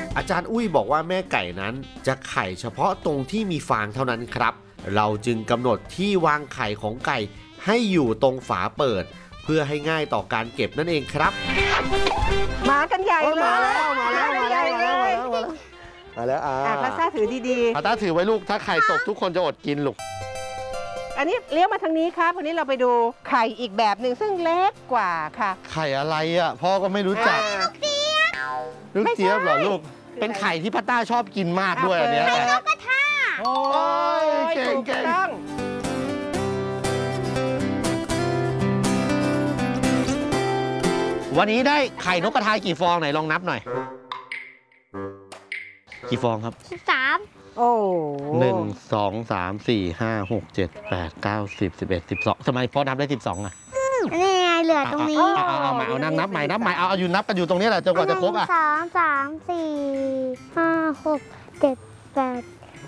อาจารย์อุ้ยบอกว่าแม่ไก่นั้นจะไข่เฉพาะตรงที่มีฟางเท่านั้นครับเราจึงกำหนดที่วางไข่ของไก่ให้อยู่ตรงฝาเปิดเพื่อให้ง่ายต่อการเก็บนั่นเองครับมากันใหญ่เลยมาแล้วพาซ่าถือดีๆพาซ่าถือไว้ลูกถ้าไข่ตกทุกคนจะอดกินลูกอันนี้เลี้ยวมาทางนี้ครับวันนี้เราไปดูไข่อีกแบบหนึ่งซึ่งเล็กกว่าค่ะไข่อะไรอ่ะพ่อก็ไม่รู้จักลูกเจี๊ยบเหรอลูกเป็นไข่ที่พัตต้าชอบกินมากด้วยอันนี้นกกระทาโอ้ยเก่งวันนี้ได้ไข่นกกระทากี่ฟองไหนลองนับหน่อยกี่ฟองครับ 13 โอ้ 1 2 3 4 5 6 7 8 9 10 11 12ทำไมพ่อนับได้12อ่ะนี่ไงเหลือตรงนี้เอานั่งนับใหม่เอาอยู่นับกันอยู่ตรงนี้แหละจนกว่าจะครบอ่ะ 1 2 3 4 5 6 7 8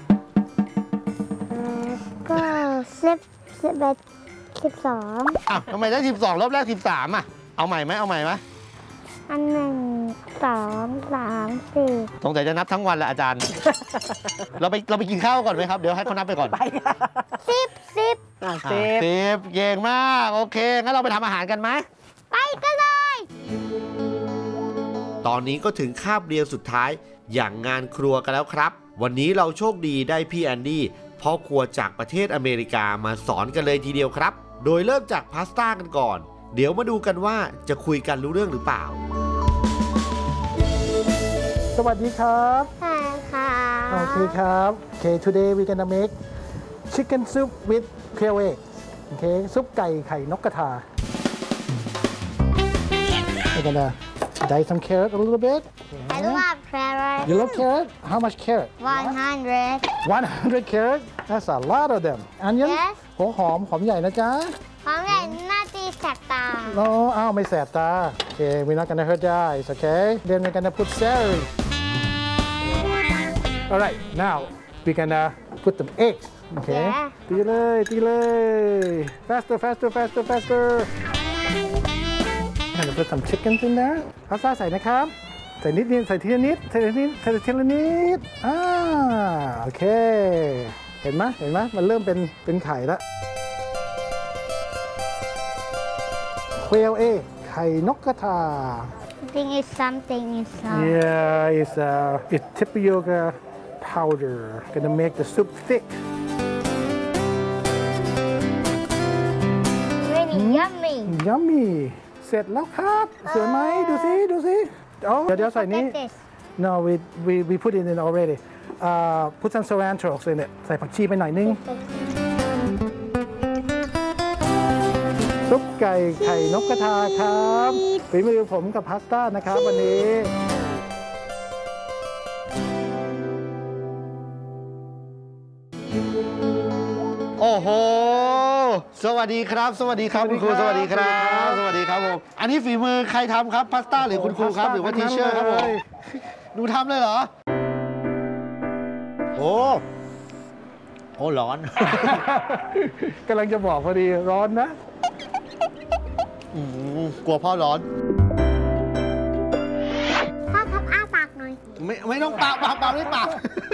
9 10 11 12 อ้าวทำไมได้12รอบแรก13อ่ะเอาใหม่ไหมอัน1 2 3 4 สงสัยจะนับทั้งวันแหละอาจารย์ เราไปกินข้าวก่อนไหมครับเดี๋ยวให้เขานับไปก่อนไป10 เก่งมากโอเคงั้นเราไปทำอาหารกันไหมไปกันเลยตอนนี้ก็ถึงคาบเรียนสุดท้ายอย่างงานครัวกันแล้วครับวันนี้เราโชคดีได้พี่แอนดี้พ่อครัวจากประเทศอเมริกามาสอนกันเลยทีเดียวครับโดยเริ่มจากพาสต้ากันก่อนเดี๋ยวมาดูกันว่าจะคุยกันรู้เรื่องหรือเปล่าสวัสดีครับค่ะโอเคครับtoday we gonna make chicken soup with quail egg โอเคซุปไก่ไข่นกกระทา we're gonna dice some carrot a little bit I love carrot you love carrot how much carrot 100 carrot that's a lot of them onion หัวหอมใหญ่นะจ๊ะหอมใหญ่น่าตีแสบตาอ้าวไม่แสบตา okay we're not gonna hurt your eyes okay then we're gonna put celery alright now we're gonna put some eggs okay ตีเลย faster and put some chickens in there พาสต้าใส่นะครับใส่นิดใส่ทีละนิดโอเคเห็นไหมมันเริ่มเป็นไข่แล้วquail egg ไข่นกกระทา I think it's something inside yeah it's tapioca powder gonna make the soup thick really yummy เสร็จแล้วครับสวยไหมดูสิเดี๋ยวใส่นี้ no we put it in already put some cilantro in it ใส่ผักชีไปหน่อยนึงซุปไก่ไข่นกกระทาครับฝีมือผมกับพาสต้านะครับวันนี้โอ้โหสวัสดีครับคุณครูสวัสดีครับผมอันนี้ฝีมือใครทำครับพาสต้าหรือคุณครูครับหรือว่าทีเชอร์ครับผมดูทำเลยเหรอโอ้ร้อนกำลังจะบอกพอดีร้อนนะกลัวพ่อร้อนพ่อทำอ้าปากหน่อยไม่ต้องเป่าไม่เป่า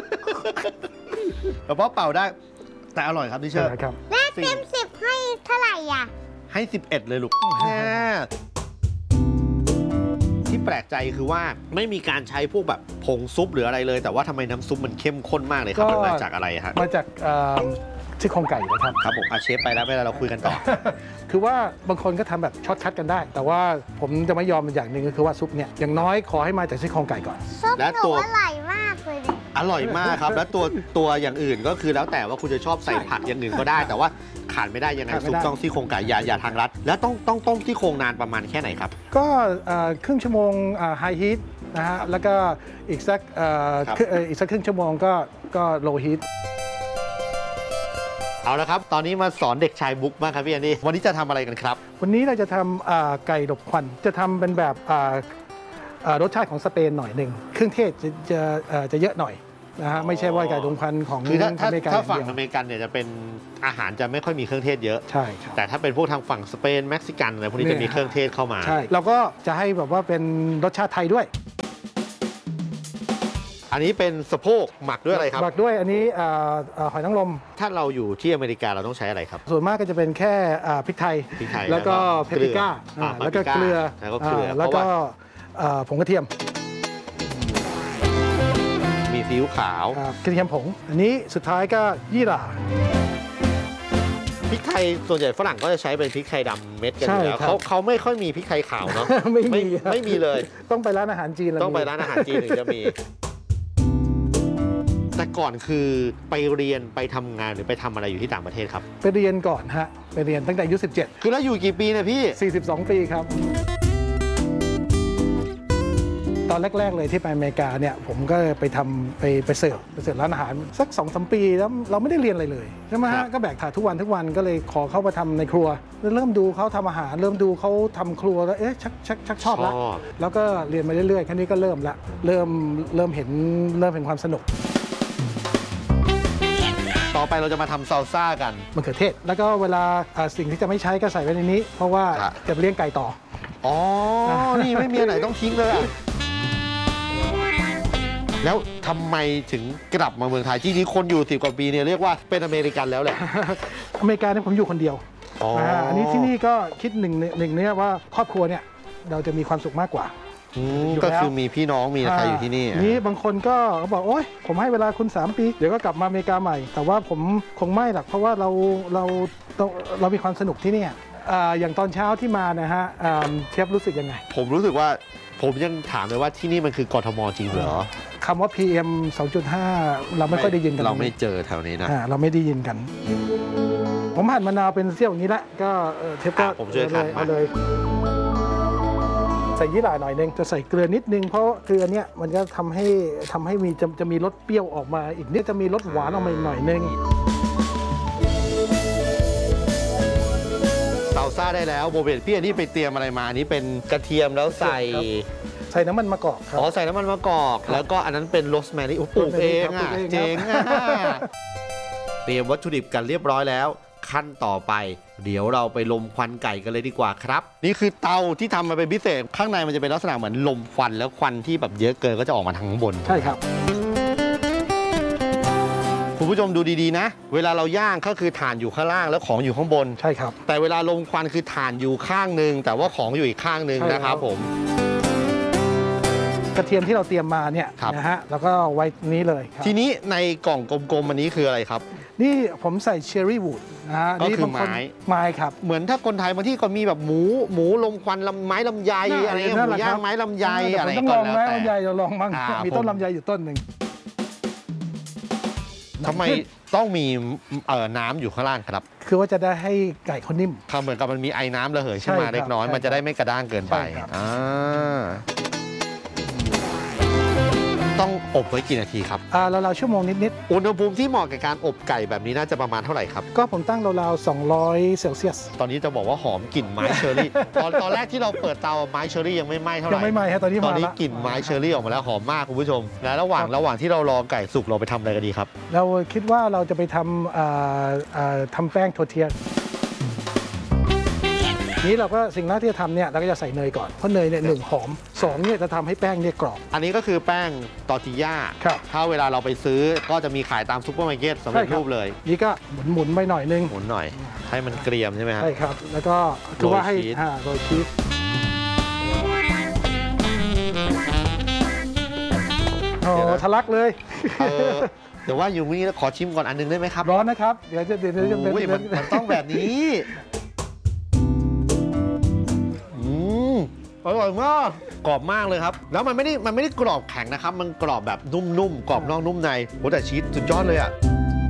แต่พ่อเป่าได้แต่อร่อยครับที่เชื่อครับแม่เต็ม10ให้เท่าไหร่อ่ะให้11เลยลูกที่แปลกใจคือว่าไม่มีการใช้พวกแบบผงซุปหรืออะไรเลยแต่ว่าทำไมน้ำซุปมันเข้มข้นมากเลยครับมันมาจากอะไรฮะมาจากซี่โครงไก่นะครับครับผมเชฟไปแล้วเวลาเราคุยกันต่อคือว่าบางคนก็ทำแบบช็อตคัทกันได้แต่ว่าผมจะไม่ยอมอย่างหนึ่งก็คือว่าซุปเนี่ยอย่างน้อยขอให้มาจากซี่โครงไก่ก่อนและตัวอร่อยมากเลยอร่อยมากครับแล้วตัวอย่างอื่นก็คือแล้วแต่ว่าคุณจะชอบใส่ผักอย่างอื่นก็ได้แต่ว่าขาดไม่ได้ยังไงซุปต้องซี่โครงไก่อย่าทางรัดแล้วต้องต้มซี่โครงนานประมาณแค่ไหนครับก็ครึ่งชั่วโมงไฮฮีทนะฮะแล้วก็อีกสักครึ่งชั่วโมงก็โลฮีทเอาละครับตอนนี้มาสอนเด็กชายบุ๊กบ้างครับพี่อันดี้วันนี้จะทำอะไรกันครับวันนี้เราจะทำไก่หลบควันจะทำเป็นแบบรสชาติของสเปนหน่อยหนึ่งเครื่องเทศจะเยอะหน่อยนะฮะไม่ใช่ว่าไก่หลบควันของอถ้าฝั่งอเมริกันเนี่ยจะเป็นอาหารจะไม่ค่อยมีเครื่องเทศเยอะใช่ครับแต่ถ้าเป็นพวกทางฝั่งสเปนเม็กซิกันอะไรพวกนี้จะมีเครื่องเทศเข้ามาใช่เราก็จะให้แบบว่าเป็นรสชาติไทยด้วยอันนี้เป็นสะโพกหมักด้วยอะไรครับหมักด้วยอันนี้หอยนางรมถ้าเราอยู่ที่อเมริกาเราต้องใช้อะไรครับส่วนมากก็จะเป็นแค่พริกไทยพริกไทยแล้วก็เพปริก้าแล้วก็แล้วก็เกลือแล้วก็เกลือแล้วก็ผงกระเทียมมีซีอิ๊วขาวกระเทียมผง อันนี้สุดท้ายก็ยี่หร่าพริกไทยส่วนใหญ่ฝรั่งก็จะใช้เป็นพริกไทยดำเม็ดกันอยู่แล้วใช่ครับเขาไม่ค่อยมีพริกไทยขาวเนาะไม่มีครับไม่มีเลยต้องไปร้านอาหารจีนต้องไปร้านอาหารจีนถึงจะมี แต่ก่อนคือไปเรียนไปทำงานหรือไปทำอะไรอยู่ที่ต่างประเทศครับไปเรียนก่อนฮะไปเรียนตั้งแต่อายุคือแล้วอยู่กี่ปีเนี่ยพี่ 17 42 ปีครับ ตอนแรก ๆ เลยที่ไปอเมริกาเนี่ยผมก็ไปทำไปเสิร์ฟร้านอาหารสัก 2-3 ปีแล้วเราไม่ได้เรียนอะไรเลยใช่ไหมครัฮะบก็แบกถาดทุกวันก็เลยขอเข้ามาทำในครัวแล้วเริ่มดูเขาทำอาหาร เริ่มดูเขาทำครัวแล้วชักชอบละแล้วก็เรียนมาเรื่อยๆแค่นี้ก็เริ่มเห็นความสนุกต่อไปเราจะมาทำซาลซ่ากันมะเขือเทศแล้วก็เวลาสิ่งที่จะไม่ใช้ก็ใส่ไว้ในนี้ เพราะว่าครับจะไปเลี้ยงไก่ต่ออ๋อ นี่ไม่มีอันไหนต้องทิ้งเลยอะแล้วทำไมถึงกลับมาเมืองไทยจริงๆคนอยู่10 กว่าปีเนี่ยเรียกว่าเป็นอเมริกันแล้วแหละอเมริกาเนี่ยผมอยู่คนเดียวอ๋ออันนี้ที่นี่ก็คิดหนึ่งเนี่ยว่าครอบครัวเนี่ยเราจะมีความสุขมากกว่า อยู่ก็แล้วคือมีพี่น้องมีใครอยู่ที่นี่นี้บางคนก็บอกโอ๊ยผมให้เวลาคุณ3 ปีเดี๋ยวก็กลับมาอเมริกาใหม่ แต่ว่าผมคงไม่หรอกเพราะว่าเรามีความสนุกที่นี่อย่างตอนเช้าที่มานะฮะเชฟรู้สึกยังไงผมรู้สึกว่าผมยังถามเลยว่าที่นี่มันคือกทมจริงเหรอคำว่า PM 2.5 เราไม่ค่อยได้ยินกันเราไม่เจอแถวนี้นะเราไม่ได้ยินกัน ผมหั่นมะนาวเป็นเสี้ยวอย่างนี้ละก็เชฟก็ผมช่วยหั่นเอาเลย ใส่ยี่หร่าหน่อยนึงจะใส่เกลือนิดนึงเพราะเกลือเนี่ยมันก็ทำให้จะมีรสเปรี้ยวออกมาอีกนิดจะมีรสหวานออกมาอีกหน่อยนึงซาลซ่าได้แล้วโบเบตพี่อันนี้ไปเตรียมอะไรมาอันนี้เป็นกระเทียมแล้วใส่ใส่น้ำมันมะกอกครับอ๋อใส่น้ำมันมะกอกแล้วก็อันนั้นเป็นโรสแมรี่ปลูกเองอ่ะปลูกเองครับเจ๋งอ่ะ เตรียมวัตถุดิบกันเรียบร้อยแล้ว ขั้นต่อไป เดี๋ยวเราไปลมควันไก่กันเลยดีกว่าครับ นี่คือเตาที่ทำมาเป็นพิเศษข้างในมันจะเป็นลักษณะเหมือนลมควันแล้วควันที่แบบเยอะเกินก็จะออกมาทางข้างบนใช่ครับคุณผู้ชมดูดีๆนะ เวลาเราย่างก็คือถ่านอยู่ข้างล่างแล้วของอยู่ข้างบนใช่ครับแต่เวลาลมควันคือถ่านอยู่ข้างหนึ่งแต่ว่าของอยู่อีกข้างหนึ่งใช่นะครับผมกระเทียมที่เราเตรียมมาเนี่ยครับนะฮะแล้วก็ไว้นี้เลยครับทีนี้ในกล่องกลมๆอันนี้คืออะไรครับนี่ผมใส่เชอร์รี่วูดนะฮะก็คือนี่บางนไม้ไม้ครับเหมือนถ้าคนไทยบางที่ก็มีแบบหมูลมควันไม้ลำไยอะไรเงี้ยหนั่นมูแหละย่าครังบไม้ลำไยเดี๋ยวอะไรผมต้องก็ลองแล้วไม้แต่ลำไยเดี๋ยวลองบ้าง มีต้นลำไยอยู่ต้นหนึ่งทำไมต้องมีน้ำอยู่ข้างล่างครับคือว่าจะได้ให้ไก่เขานิ่มเขาเหมือนกับมันมีไอ้น้ำระเหยขึ้นมาใช่ครับเล็กน้อยใช่มันจะได้ไม่กระด้างเกินไปใช่ครับต้องอบไว้กี่นาทีครับเราชั่วโมงนิดอุณหภูมิที่เหมาะกับการอบไก่แบบนี้น่าจะประมาณเท่าไหร่ครับๆ ก็ผมตั้งราวๆ200 เซลเซียสตอนนี้จะบอกว่าหอมกลิ่นไม้เชอร์รี่ ตอนแรกที่เราเปิดเตาไม้เชอร์รี่ยังไม่ไหม้เท่าไหยัร่งไม่ไหม้ฮะตอนนี้ตอนมานี้ละกลิ่นไม้เชอร์รี่ออกมาแล้วหอมมากคุณผู้ชมและระหว่างที่เรารอไก่สุกเราไปทำอะไรกันดีครับเราคิดว่าเราจะไปทำแป้งโทเทียนี้เราก็สิ่งแรกที่จะทำเนี่ยเราก็จะใส่เนยก่อนเพราะเนยเนี่ย1 หอม2เนี่ยจะทำให้แป้งเนี่ยกรอบอันนี้ก็คือแป้งตอร์ติญ่าครับถ้าเวลาเราไปซื้อก็จะมีขายตามซุปเปอร์มาร์เก็ตสำเร็จใช่ครับรูปเลยนี่ก็หมุนไปหน่อยนึงหมุนหน่อย ให้มันเกรียมใช่ไหมฮะใช่ครับ แล้วก็คือว่าให้โรยชีสโอ้ทะลักเลยเดี๋ยวว่าอยู่นี่ขอชิมก่อนอันนึงได้ไหมครับร้อนนะครับ เดี๋ยวจะเป็นโอ้ยมันต้องแบบนี้อร่อยมากกรอบมากเลยครับ แล้วมันไม่ได้กรอบแข็งนะครับ มันกรอบแบบนุ่มๆกรอบนอกนุ่มในโหแต่ชีสสุดยอดเลยอ่ะ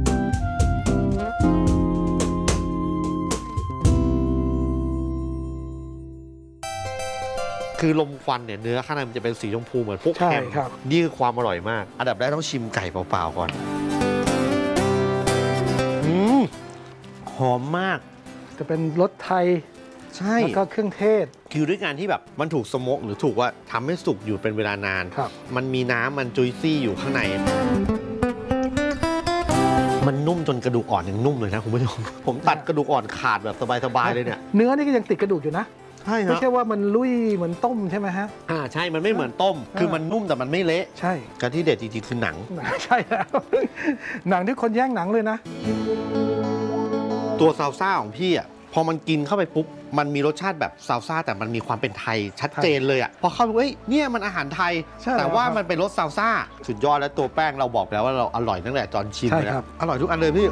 คือลมควันเนี่ยเนื้อข้างในมันจะเป็นสีชมพูเหมือนพวกใช่แฮมครับนี่คือความอร่อยมาก อันดับแรกต้องชิมไก่เปล่าๆก่อนหอมมากจะเป็นรสไทยใช่แล้วก็เครื่องเทศคือด้วยการที่แบบมันถูกสโมกหรือถูกว่าทำให้สุกอยู่เป็นเวลานานครับมันมีน้ำมันจุยซี่อยู่ข้างใน มันนุ่มจนกระดูกอ่อนยังนุ่มเลยนะคุณผู้ชม ผมตัดกระดูกอ่อนขาดแบบสบายๆเลยเนี่ยเนื้อนี่ก็ยังติดกระดูกอยู่นะใช่คไม่รับใช่ว่ามันลุยเหมือนต้มใช่ไหมฮะใช่มันไม่เหมือนต้ม คือมันนุ่มแต่มันไม่เละใช่การที่เด็ดจริงๆคือหนังใช่แล้ว หนังที่คนแย่งหนังเลยนะตัวซาลซ่าของพี่อ่ะพอมันกินเข้าไปปุ๊บมันมีรสชาติแบบซาลซ่าแต่มันมีความเป็นไทยชัดเจนเลยอ่ะพอเข้าไปเฮ้ยเนี่ยมันอาหารไทยใช่แต่ว่าครับมันเป็นรสซาลซ่าสุดยอดแล้วตัวแป้งเราบอกแล้วว่าเราอร่อยตั้งแต่ตอนชิมใช่เลยครันะบอร่อยทุกอันเลยพี่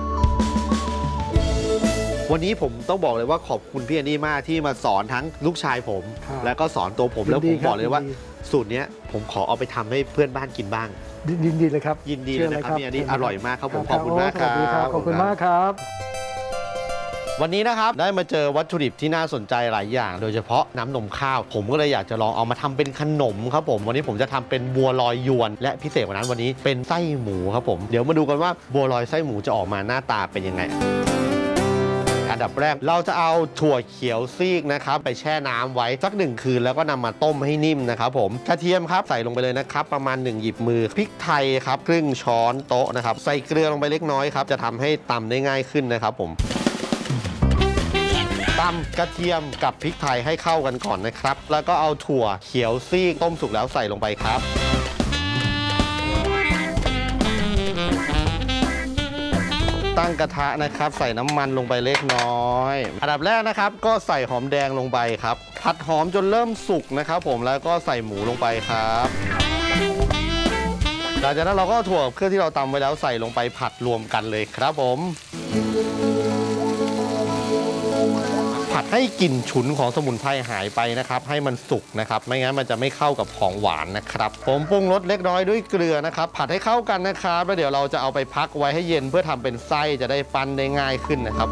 วันนี้ผมต้องบอกเลยว่าขอบคุณพี่แอนนี่มากที่มาสอนทั้งลูกชายผมครับแล้วก็สอนตัวผมแล้วผมยินดีครับบอกเลยว่ายินดีสูตรเนี้ยผมขอเอาไปทำให้เพื่อนบ้านกินบ้างยินดีเลยครับยินดีเลยนะครับพี่แอนนี่อร่อยมากครับผมขอบคุณมากคสรัวัสดีครับบขอบคุณมากครับวันนี้นะครับได้มาเจอวัตถุดิบที่น่าสนใจหลายอย่าง โดยเฉพาะน้ำนมข้าว ผมก็เลยอยากจะลองเอามาทำเป็นขนมครับผมวันนี้ผมจะทำเป็นบัวลอยยวน และพิเศษกว่านั้นวันนี้เป็นไส้หมูครับผมเดี๋ยวมาดูกันว่าบัวลอยไส้หมูจะออกมาหน้าตาเป็นยังไง อันดับแรกเราจะเอาถั่วเขียวซีกนะครับไปแช่น้ำไว้สัก1 คืนแล้วก็นำมาต้มให้นิ่มนะครับผมกระเทียมครับใส่ลงไปเลยนะครับประมาณ1 หยิบมือพริกไทยครับครึ่งช้อนโต๊ะนะครับใส่เกลือลงไปเล็กน้อยครับจะทำให้ตำได้ง่ายขึ้นนะครับผมตำกระเทียมกับพริกไทยให้เข้ากันก่อนนะครับแล้วก็เอาถั่วเขียวซีกต้มสุกแล้วใส่ลงไปครับตั้งกระทะนะครับใส่น้ำมันลงไปเล็กน้อยอันดับแรกนะครับก็ใส่หอมแดงลงไปครับผัดหอมจนเริ่มสุกนะครับผมแล้วก็ใส่หมูลงไปครับหลังจากนั้นเราก็เอาถั่วเครื่องที่เราตำไว้แล้วใส่ลงไปผัดรวมกันเลยครับผมผัดให้กลิ่นฉุนของสมุนไพรหายไปนะครับให้มันสุกนะครับไม่งั้นมันจะไม่เข้ากับของหวานนะครับผมปรุงรสเล็กน้อยด้วยเกลือนะครับผัดให้เข้ากันนะครับแล้วเดี๋ยวเราจะเอาไปพักไว้ให้เย็นเพื่อทำเป็นไส้จะได้ปั้นได้ง่ายขึ้นนะครับ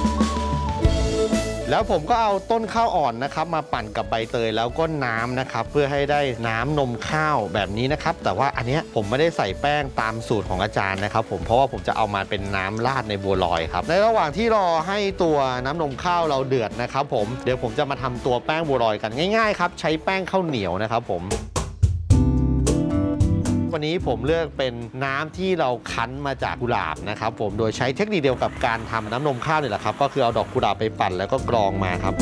แล้วผมก็เอาต้นข้าวอ่อนนะครับมาปั่นกับใบเตยแล้วก็น้ำนะครับเพื่อให้ได้น้ำนมข้าวแบบนี้นะครับแต่ว่าอันเนี้ยผมไม่ได้ใส่แป้งตามสูตรของอาจารย์นะครับผมเพราะว่าผมจะเอามาเป็นน้ำราดในบัวลอยครับในระหว่างที่รอให้ตัวน้ำนมข้าวเราเดือดนะครับผมเดี๋ยวผมจะมาทำตัวแป้งบัวลอยกันง่ายๆครับใช้แป้งข้าวเหนียวนะครับผมวันนี้ผมเลือกเป็นน้ำที่เราคั้นมาจากกุหลาบนะครับผมโดยใช้เทคนิคเดียวกับการทำน้ำนมข้าวนี่แหละครับก็คือเอาดอกกุหลาบไปปั่นแล้วก็กรองมาครับ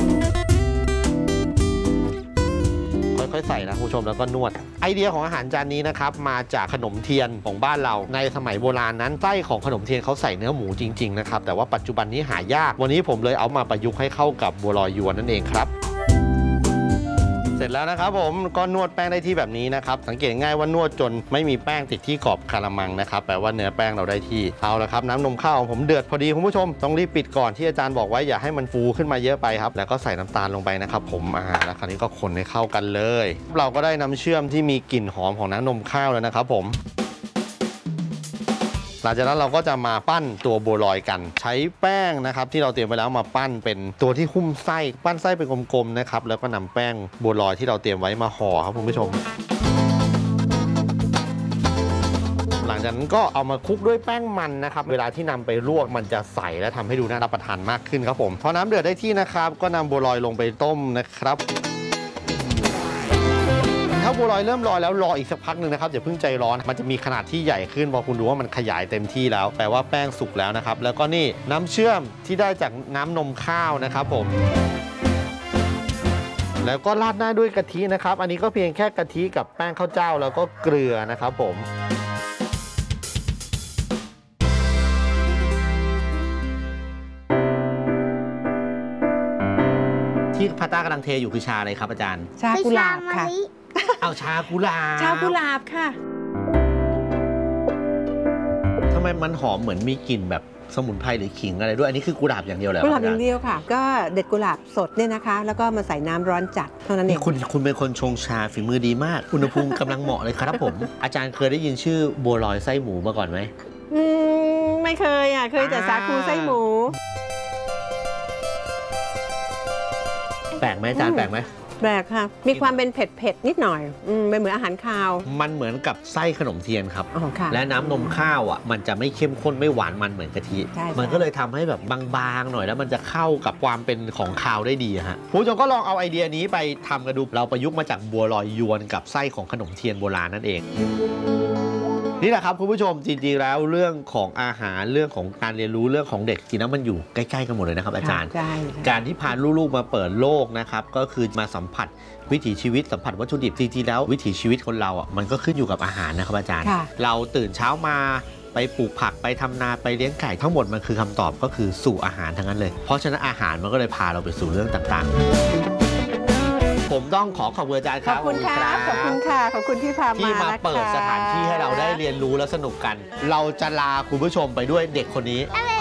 ค่อยๆใส่นะคุณผู้ชมแล้วก็นวดไอเดียของอาหารจานนี้นะครับมาจากขนมเทียนของบ้านเราในสมัยโบราณนั้นไส้ของขนมเทียนเขาใส่เนื้อหมูจริงๆนะครับแต่ว่าปัจจุบันนี้หายากวันนี้ผมเลยเอามาประยุกต์ให้เข้ากับบัวลอยยวนนั่นเองครับเสร็จแล้วนะครับผมก็นวดแป้งได้ที่แบบนี้นะครับสังเกตง่ายว่านวดจนไม่มีแป้งติดที่ขอบกะละมังนะครับแปลว่าเนื้อแป้งเราได้ที่เอาละครับน้ำนมข้าวของผมเดือดพอดีคุณผู้ชมต้องรีบปิดก่อนที่อาจารย์บอกไว้อย่าให้มันฟูขึ้นมาเยอะไปครับแล้วก็ใส่น้ำตาลลงไปนะครับผมแล้วคราวนี้ก็คนให้เข้ากันเลยเราก็ได้น้ำเชื่อมที่มีกลิ่นหอมของน้ำนมข้าวแล้วนะครับผมหลังจากนั้นเราก็จะมาปั้นตัวบัวลอยกันใช้แป้งนะครับที่เราเตรียมไว้แล้วมาปั้นเป็นตัวที่หุ้มไส้ปั้นไส้เป็นกลมๆนะครับแล้วก็นำแป้งบัวลอยที่เราเตรียมไว้มาห่อครับคุณผู้ชมหลังจากนั้นก็เอามาคลุกด้วยแป้งมันนะครับเวลาที่นำไปลวกมันจะใสและทำให้ดูน่ารับประทานมากขึ้นครับผมพอน้ำเดือดได้ที่นะครับก็นำบัวลอยลงไปต้มนะครับถ้าบัวลอยเริ่มลอยแล้วรออีกสักพักหนึ่งนะครับอย่าเพิ่งใจร้อนมันจะมีขนาดที่ใหญ่ขึ้นพอคุณดูว่ามันขยายเต็มที่แล้วแปลว่าแป้งสุกแล้วนะครับแล้วก็นี่น้ำเชื่อมที่ได้จากน้ำนมข้าวนะครับผมแล้วก็ราดหน้าด้วยกะทินะครับอันนี้ก็เพียงแค่กะทิกับแป้งข้าวเจ้าแล้วก็เกลือนะครับผมที่พาต้ากำลังเทอยู่คือชาอะไรครับอาจารย์ชากุหลาบค่ะเอาชากุหลาบชากุหลาบค่ะทำไมมันหอมเหมือนมีกลิ่นแบบสมุนไพรหรือขิงอะไรด้วยอันนี้คือกุหลาบอย่างเดียวแหละกุหลาบอย่างเดียวค่ะ ก็เด็ดกุหลาบสดเนี่ยนะคะ แล้วก็มาใส่น้ำร้อนจัดเท่านั้นเอนี่งคุณเป็นคนชงชาฝีมือดีมากอุณหภูมิกำลังเหมาะเลยครับผม อาจารย์เคยได้ยินชื่อบัวลอยไส้หมูมาก่อนไหมไม่เคยเคยแต่สาคูไส้หมูแปลกไหมอาจารย์แปลกไหมแปลกค่ะ มีความเป็นเผ็ดๆนิดหน่อยเป็นเหมือนอาหารคาวมันเหมือนกับไส้ขนมเทียนครับอ๋อค่ะและน้ำนมข้าวอ่ะมันจะไม่เข้มข้นไม่หวานมันเหมือนกะทิใช่มันก็เลยทำให้แบบบางๆหน่อยแล้วมันจะเข้ากับความเป็นของคาวได้ดีฮะคุณผู้ชมก็ลองเอาไอเดียนี้ไปทำกันดูเราประยุกต์มาจากบัวลอยยวนกับไส้ของขนมเทียนโบราณนั่นเองนี่แหละครับคุณผู้ชมจริงๆแล้วเรื่องของอาหารเรื่องของการเรียนรู้เรื่องของเด็กจริงๆแล้วมันอยู่ใกล้ๆกันหมดเลยนะครับอาจารย์ใช่การที่พาลูกๆมาเปิดโลกนะครับก็คือมาสัมผัสวิถีชีวิตสัมผัสวัตถุดิบจริงๆแล้ววิถีชีวิตคนเราอ่ะมันก็ขึ้นอยู่กับอาหารนะครับอาจารย์ เราตื่นเช้ามาไปปลูกผักไปทำนาไปเลี้ยงไก่ทั้งหมดมันคือคำตอบก็คือสู่อาหารทั้งนั้นเลยเพราะฉะนั้นอาหารมันก็เลยพาเราไปสู่เรื่องต่างๆผมต้องขอบคุณอาจารย์คขรัอบบคุณค่ะขอบคุณค่ะขอบคุณที่พามาที่มาเปิดสถานที่ให้เราได้เรียนรู้และสนุกกัน เราจะลาคุณผู้ชมไปด้วยเด็กคนนี้อเม